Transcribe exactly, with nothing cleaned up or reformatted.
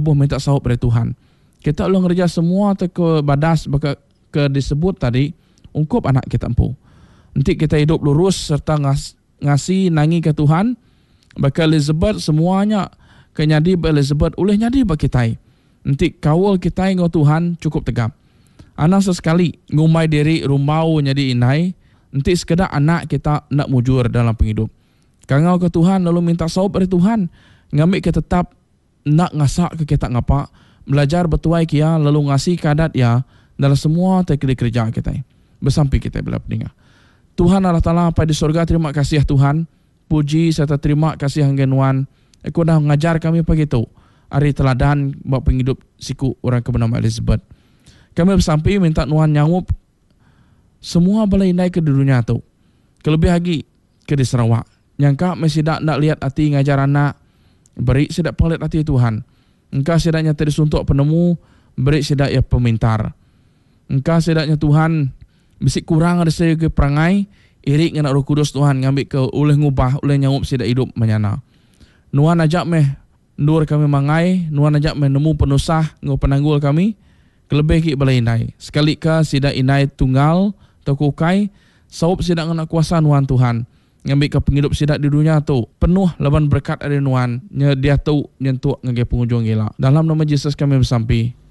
lebuh minta sahut dari Tuhan. Kita ulung kerja semua tu ke badas baka ke disebut tadi ungkup anak kita empu. Nanti kita hidup lurus serta ngas, ngasih nangi ke Tuhan. Baka Elizabeth semuanya kenyadi ba Elizabeth oleh nyadi ba kita. Nanti kawal kita ngau Tuhan cukup tegap. Anak sesekali ngumai diri rumau nyadi inai. Nanti sekedar anak kita nak mujur dalam penghidup. Kangau ke Tuhan lalu minta sahut dari Tuhan. Ngambil kita tetap nak ngasak ke kita ngapa. Belajar bertuai kia lalu ngasih kadat ya dalam semua teknik kerja kita. Bersampai kita bila peninggal. Tuhan Allah Ta'ala apa di surga, terima kasih ya Tuhan. Puji serta terima kasih hanggenuan. Aku dah mengajar kami pagi itu. Hari teladan buat penghidup siku orang bernama Elizabeth. Kami bersampai minta Tuhan nyawup semua balai naik ke dunia tu. Kelebih lagi ke di Sarawak. Yang kak masih tak nak lihat hati ngajar anak. Beri sedak pelit hati Tuhan. Engkau sedaknya tadi suntuk penemu, beri sedak ya pemintar. Engkau sedaknya Tuhan, bisik kurang ada saya ke perangai, irik dengan Roh Kudus Tuhan, ngambil ke oleh ngubah, oleh nyawup sedak hidup menyana. Nuan ajak meh, nur kami mangai, nuan ajak meh nemu penusah, ngau penanggul kami, kelebih ki balai inai. Sekali ke sedak inai tunggal, tokukai, saup sedak dengan kuasa nuan Tuhan. Ngambil ke penghidup sidak di dunia tu penuh laban berkat dari Nuan. Dia tu nyentuk ngage pengunjung gila. Dalam nama Yesus kami bersampai.